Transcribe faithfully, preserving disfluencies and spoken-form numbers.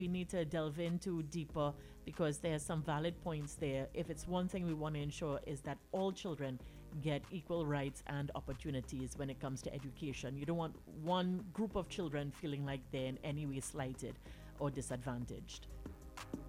we need to delve into deeper because there are some valid points there. If it's one thing we want to ensure is that all children get equal rights and opportunities when it comes to education. You don't want one group of children feeling like they're in any way slighted or disadvantaged.